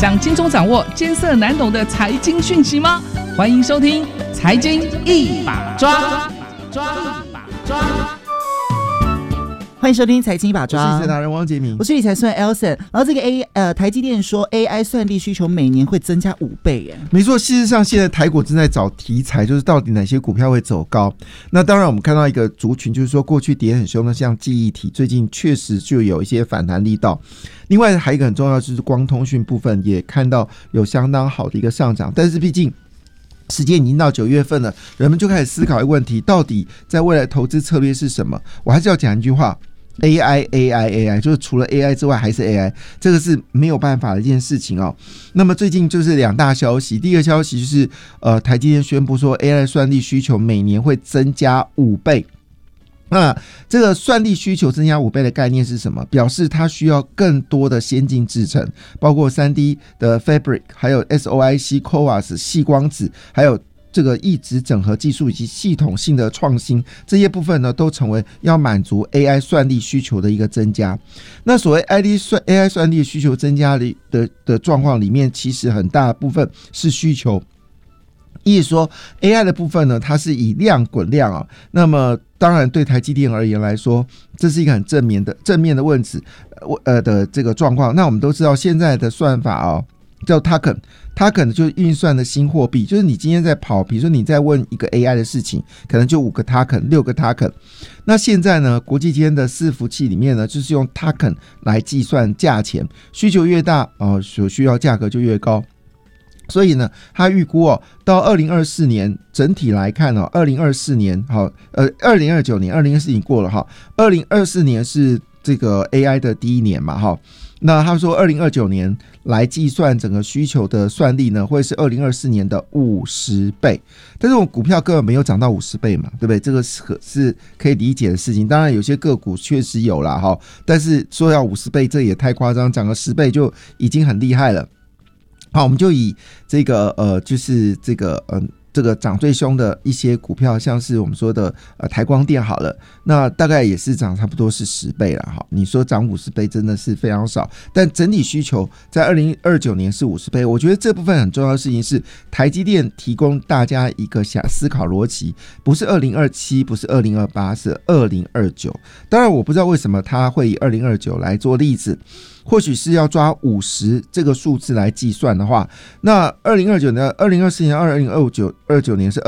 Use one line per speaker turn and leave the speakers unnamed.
想轻松掌握艰涩难懂的财经讯息吗？欢迎收听《财经一把抓》。
欢迎收听财经一把抓，
我是理财达人汪杰明，
我是理财算 Elson。然后这个台积电说 AI 算力需求每年会增加5倍耶。
没错，事实上现在台股正在找题材，就是到底哪些股票会走高。那当然我们看到一个族群，就是说过去跌很凶的像记忆体，最近确实就有一些反弹力道。另外还有一个很重要就是光通讯部分也看到有相当好的一个上涨，但是毕竟时间已经到9月份了，人们就开始思考一个问题，到底在未来投资策略是什么？我还是要讲一句话，AI 就是除了 AI 之外还是 AI， 这个是没有办法的一件事情哦。那么最近就是2大消息，第一个消息就是台积电宣布说 AI 算力需求每年会增加5倍。那这个算力需求增加5倍的概念是什么？表示它需要更多的先进制程，包括 3D 的 Fabric， 还有 SOIC、CoWoS、细光子，还有这个异质整合技术以及系统性的创新，这些部分呢，都成为要满足 AI 算力需求的一个增加。那所谓 AI 算力需求增加的状况里面，其实很大的部分是需求。意思说 AI 的部分呢，它是以量滚量啊。那么当然对台积电而言来说，这是一个很正面的问题的这个状况。那我们都知道现在的算法哦，叫 Token 就是运算的新货币，就是你今天在跑，比如说你在问一个 AI 的事情，可能就5个 Token、6个 Token。那现在呢，国际间的伺服器里面呢，就是用 Token 来计算价钱，需求越大所需要价格就越高。所以呢，他预估到2024年整体来看2024年2029年2024年过了2024年是这个 AI 的第一年嘛那他说2029年来计算整个需求的算力呢，会是2024年的50倍。但是我们股票根本没有涨到50倍嘛，对不对？这个是可以理解的事情。当然有些个股确实有啦但是说要50倍这也太夸张，涨个10倍就已经很厉害了。好，我们就以这个就是这个涨最凶的一些股票，像是我们说的台光电好了，那大概也是涨差不多是10倍了你说涨50倍真的是非常少，但整体需求在2029年是50倍。我觉得这部分很重要的事情是台积电提供大家一个思考逻辑，不是2027，不是2028，是2029。当然我不知道为什么他会以2029来做例子，或许是要抓50这个数字来计算的话，那2024年、2029年是